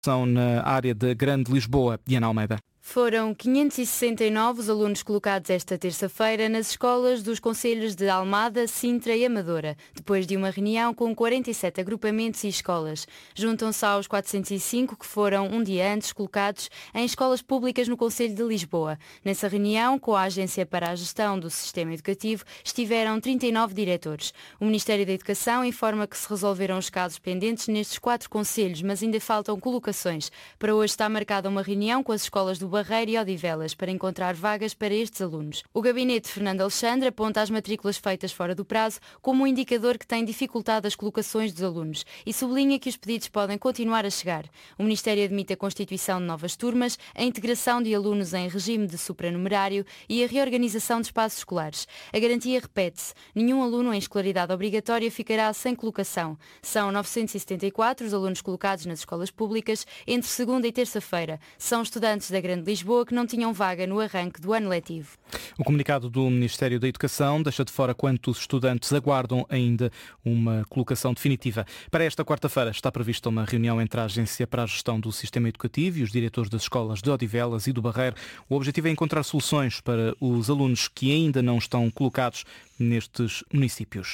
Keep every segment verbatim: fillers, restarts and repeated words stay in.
São na área da Grande Lisboa. Diana Almeida. Foram quinhentos e sessenta e nove os alunos colocados esta terça-feira nas escolas dos concelhos de Almada, Sintra e Amadora, depois de uma reunião com quarenta e sete agrupamentos e escolas. Juntam-se aos quatrocentos e cinco que foram, um dia antes, colocados em escolas públicas no Concelho de Lisboa. Nessa reunião, com a Agência para a Gestão do Sistema Educativo, estiveram trinta e nove diretores. O Ministério da Educação informa que se resolveram os casos pendentes nestes quatro concelhos, mas ainda faltam colocações. Para hoje está marcada uma reunião com as escolas do Barreiro e Odivelas para encontrar vagas para estes alunos. O gabinete de Fernando Alexandre aponta as matrículas feitas fora do prazo como um indicador que tem dificultado as colocações dos alunos e sublinha que os pedidos podem continuar a chegar. O Ministério admite a constituição de novas turmas, a integração de alunos em regime de supranumerário e a reorganização de espaços escolares. A garantia repete-se. Nenhum aluno em escolaridade obrigatória ficará sem colocação. São novecentos e setenta e quatro os alunos colocados nas escolas públicas entre segunda e terça-feira. São estudantes da Grande Lisboa que não tinham vaga no arranque do ano letivo. O comunicado do Ministério da Educação deixa de fora quantos estudantes aguardam ainda uma colocação definitiva. Para esta quarta-feira está prevista uma reunião entre a Agência para a Gestão do Sistema Educativo e os diretores das escolas de Odivelas e do Barreiro. O objetivo é encontrar soluções para os alunos que ainda não estão colocados nestes municípios.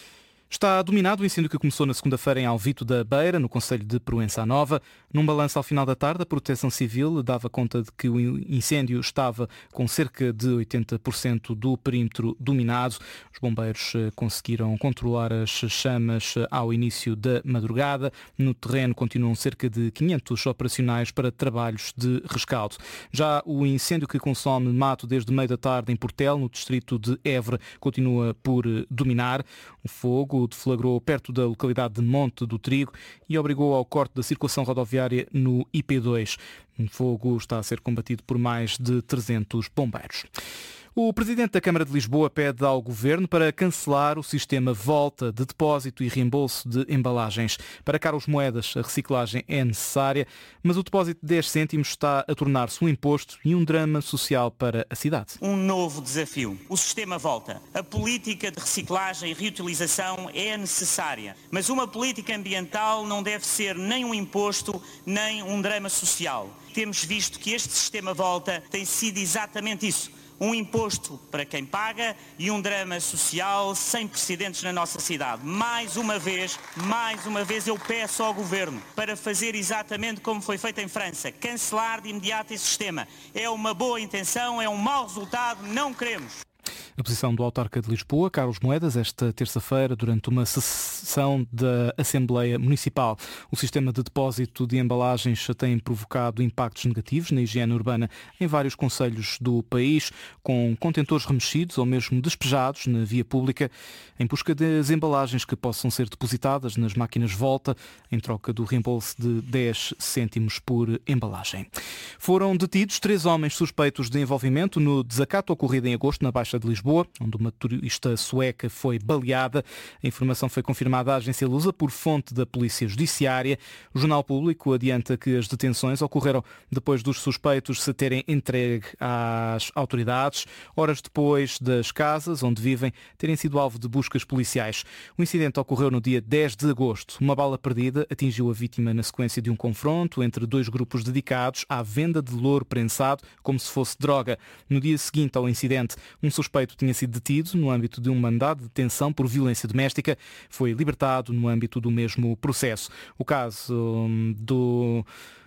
Está dominado o incêndio que começou na segunda-feira em Alvito da Beira, no concelho de Proença Nova. Num balanço ao final da tarde, a Proteção Civil dava conta de que o incêndio estava com cerca de oitenta por cento do perímetro dominado. Os bombeiros conseguiram controlar as chamas ao início da madrugada. No terreno continuam cerca de quinhentos operacionais para trabalhos de rescaldo. Já o incêndio que consome mato desde meio da tarde em Portel, no distrito de Évora, continua por dominar. O fogo deflagrou perto da localidade de Monte do Trigo e obrigou ao corte da circulação rodoviária no I P dois. O fogo está a ser combatido por mais de trezentos bombeiros. O Presidente da Câmara de Lisboa pede ao Governo para cancelar o sistema Volta de depósito e reembolso de embalagens. Para Carlos Moedas, a reciclagem é necessária, mas o depósito de dez cêntimos está a tornar-se um imposto e um drama social para a cidade. Um novo desafio. O sistema Volta. A política de reciclagem e reutilização é necessária, mas uma política ambiental não deve ser nem um imposto, nem um drama social. Temos visto que este sistema Volta tem sido exatamente isso. Um imposto para quem paga e um drama social sem precedentes na nossa cidade. Mais uma vez, mais uma vez eu peço ao Governo para fazer exatamente como foi feito em França, cancelar de imediato esse sistema. É uma boa intenção, é um mau resultado, não queremos. A posição do autarca de Lisboa, Carlos Moedas, esta terça-feira, durante uma sessão da Assembleia Municipal. O sistema de depósito de embalagens tem provocado impactos negativos na higiene urbana em vários concelhos do país, com contentores remexidos ou mesmo despejados na via pública, em busca das embalagens que possam ser depositadas nas máquinas Volta, em troca do reembolso de dez cêntimos por embalagem. Foram detidos três homens suspeitos de envolvimento no desacato ocorrido em agosto na Baixa de Lisboa, onde uma turista sueca foi baleada. A informação foi confirmada à agência Lusa por fonte da Polícia Judiciária. O Jornal Público adianta que as detenções ocorreram depois dos suspeitos se terem entregue às autoridades, horas depois das casas onde vivem terem sido alvo de buscas policiais. O incidente ocorreu no dia dez de agosto. Uma bala perdida atingiu a vítima na sequência de um confronto entre dois grupos dedicados à venda de louro prensado como se fosse droga. No dia seguinte ao incidente, um suspeito tinha sido detido no âmbito de um mandado de detenção por violência doméstica. Foi libertado no âmbito do mesmo processo. O caso hum, do...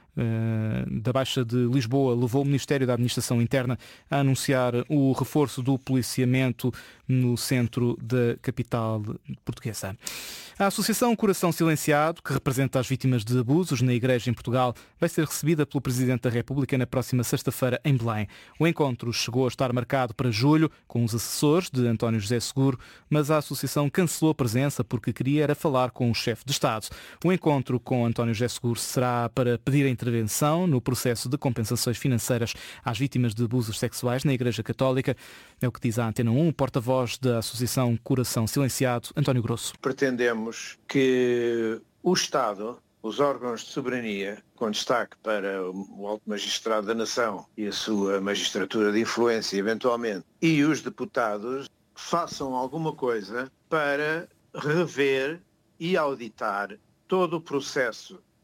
da Baixa de Lisboa levou o Ministério da Administração Interna a anunciar o reforço do policiamento no centro da capital portuguesa. A Associação Coração Silenciado, que representa as vítimas de abusos na Igreja em Portugal, vai ser recebida pelo Presidente da República na próxima sexta-feira em Belém. O encontro chegou a estar marcado para julho, com os assessores de António José Seguro, mas a Associação cancelou a presença porque queria era falar com o chefe de Estado. O encontro com António José Seguro será para pedir a intervenção no processo de compensações financeiras às vítimas de abusos sexuais na Igreja Católica. É o que diz a Antena um, o porta-voz da Associação Coração Silenciado, António Grosso. Pretendemos que o Estado, os órgãos de soberania, com destaque para o Alto Magistrado da Nação e a sua magistratura de influência, eventualmente, e os deputados, façam alguma coisa para rever e auditar todo o processo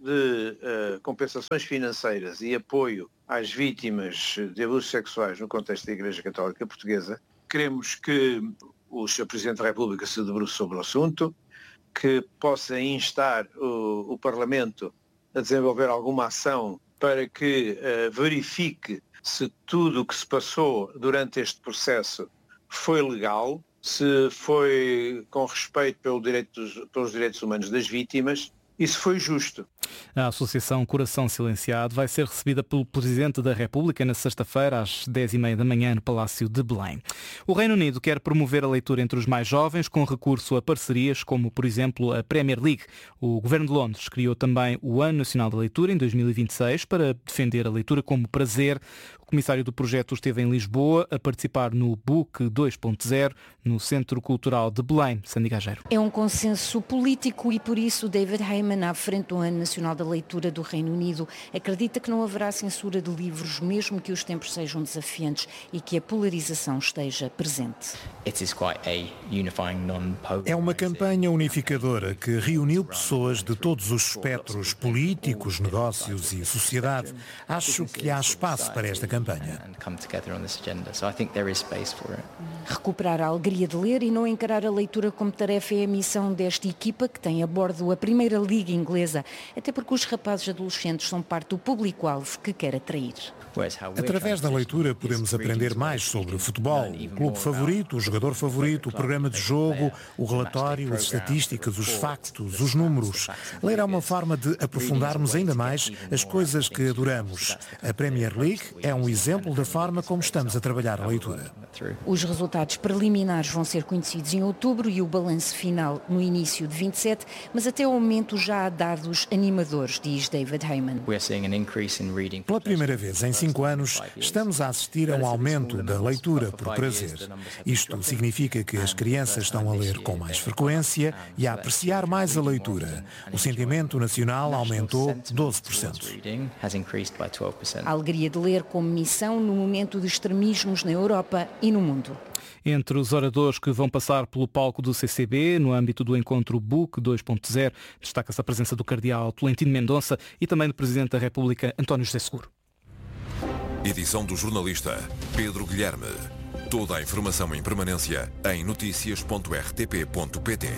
de uh, compensações financeiras e apoio às vítimas de abusos sexuais no contexto da Igreja Católica Portuguesa. Queremos que o senhor Presidente da República se debruce sobre o assunto, que possa instar o, o Parlamento a desenvolver alguma ação para que uh, verifique se tudo o que se passou durante este processo foi legal, se foi com respeito pelo direito dos, pelos direitos humanos das vítimas e se foi justo. A Associação Coração Silenciado vai ser recebida pelo Presidente da República na sexta-feira às dez e meia da manhã no Palácio de Belém. O Reino Unido quer promover a leitura entre os mais jovens com recurso a parcerias como, por exemplo, a Premier League. O Governo de Londres criou também o Ano Nacional da Leitura em dois mil e vinte e seis para defender a leitura como prazer. O comissário do projeto esteve em Lisboa a participar no Book dois ponto zero no Centro Cultural de Belém. Sandy Gageiro. É um consenso político e por isso David Heyman, à frente do Ano Nacional da Leitura do Reino Unido, acredita que não haverá censura de livros, mesmo que os tempos sejam desafiantes e que a polarização esteja presente. É uma campanha unificadora que reuniu pessoas de todos os espectros políticos, negócios e sociedade. Acho que há espaço para esta campanha. Recuperar a alegria de ler e não encarar a leitura como tarefa é a missão desta equipa que tem a bordo a Primeira Liga Inglesa, até porque os rapazes adolescentes são parte do público-alvo que quer atrair. Através da leitura podemos aprender mais sobre futebol, o clube favorito, o jogador favorito, o programa de jogo, o relatório, as estatísticas, os factos, os números. Ler é uma forma de aprofundarmos ainda mais as coisas que adoramos. A Premier League é um exemplo da forma como estamos a trabalhar a leitura. Os resultados preliminares vão ser conhecidos em outubro e o balanço final no início de vinte e sete, mas até o momento já há dados animadores, diz David Heyman. Pela primeira vez em cinco anos, estamos a assistir a um aumento da leitura por prazer. Isto significa que as crianças estão a ler com mais frequência e a apreciar mais a leitura. O sentimento nacional aumentou doze por cento. A alegria de ler como missão no momento de extremismos na Europa e no mundo. Entre os oradores que vão passar pelo palco do C C B, no âmbito do encontro Book dois ponto zero, destaca-se a presença do cardeal Tolentino Mendonça e também do Presidente da República, António José Seguro. Edição do jornalista Pedro Guilherme. Toda a informação em permanência em notícias ponto r t p ponto p t.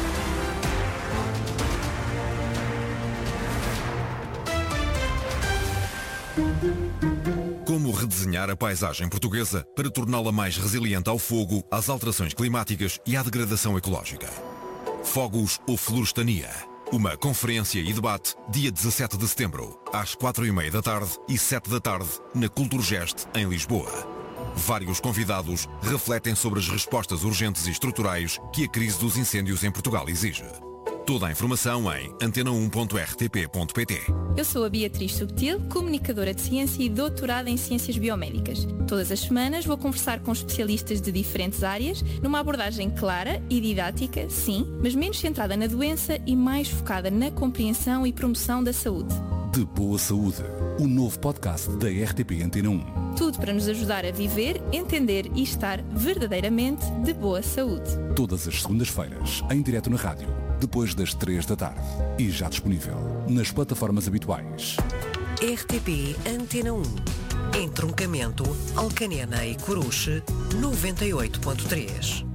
Como redesenhar a paisagem portuguesa para torná-la mais resiliente ao fogo, às alterações climáticas e à degradação ecológica. Fogos ou Florestania. Uma conferência e debate dia dezassete de setembro, às quatro e meia da tarde e sete da tarde, na Culturgest, em Lisboa. Vários convidados refletem sobre as respostas urgentes e estruturais que a crise dos incêndios em Portugal exige. Toda a informação em antena um ponto r t p ponto p t. Eu sou a Beatriz Subtil, comunicadora de ciência e doutorada em ciências biomédicas. Todas as semanas vou conversar com especialistas de diferentes áreas, numa abordagem clara e didática, sim, mas menos centrada na doença e mais focada na compreensão e promoção da saúde. De Boa Saúde, o novo podcast da R T P Antena um. Tudo para nos ajudar a viver, entender e estar verdadeiramente de boa saúde. Todas as segundas-feiras, em direto na rádio, depois das três da tarde. E já disponível nas plataformas habituais. R T P Antena um. Entroncamento, Alcanena e Coruche, noventa e oito ponto três.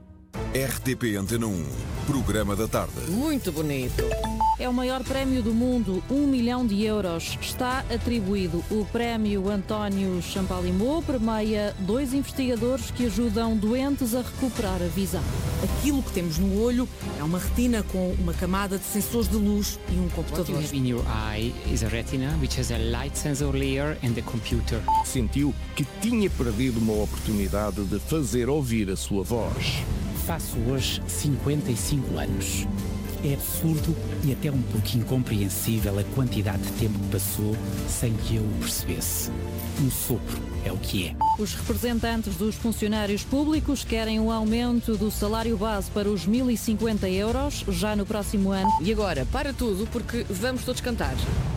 R T P Antena um. Programa da tarde. Muito bonito. É o maior prémio do mundo, um milhão de euros. Está atribuído. O prémio António Champalimau premia dois investigadores que ajudam doentes a recuperar a visão. Aquilo que temos no olho é uma retina com uma camada de sensores de luz e um computador. What you have in your eye is a retina, which has a light sensor layer and the computer. Sentiu que tinha perdido uma oportunidade de fazer ouvir a sua voz. Faço hoje cinquenta e cinco anos. É absurdo e até um pouco incompreensível a quantidade de tempo que passou sem que eu o percebesse. Um sopro é o que é. Os representantes dos funcionários públicos querem um aumento do salário base para os mil e cinquenta euros já no próximo ano. E agora, para tudo, porque vamos todos cantar.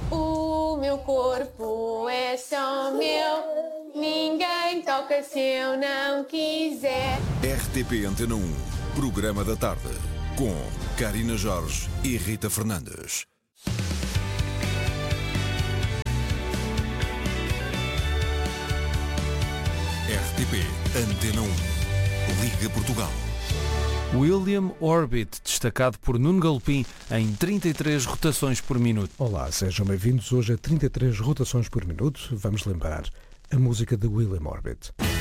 O meu corpo é só meu, ninguém toca se eu não quiser. R T P Antena um, Programa da Tarde, com Karina Jorge e Rita Fernandes. T P Antena um. Liga Portugal. William Orbit, destacado por Nuno Galopim em trinta e três rotações por minuto. Olá, sejam bem-vindos hoje a trinta e três rotações por minuto. Vamos lembrar a música de William Orbit.